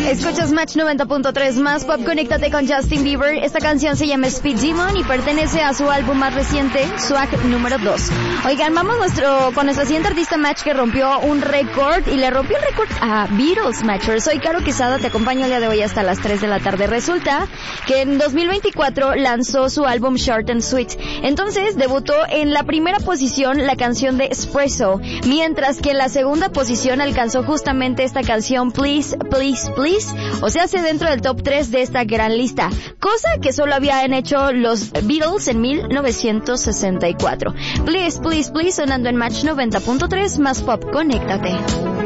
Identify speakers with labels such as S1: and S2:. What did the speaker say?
S1: Escuchas Match 90.3 más pop, conéctate con Justin Bieber. Esta canción se llama Speed Demon y pertenece a su álbum más reciente, Swag número 2. Oigan, vamos con nuestra siguiente artista Match que rompió un récord y le rompió el récord a Beatles Matchers. Soy Caro Quesada, te acompaño el día de hoy hasta las 3 de la tarde. Resulta que en 2024 lanzó su álbum Short and Sweet. Entonces debutó en la primera posición la canción de Espresso, mientras que en la segunda posición alcanzó justamente esta canción Please, Please, Please, o sea, hace dentro del top 3 de esta gran lista, cosa que solo habían hecho los Beatles en 1964. Please, Please, Please sonando en Match 90.3 más pop, conéctate.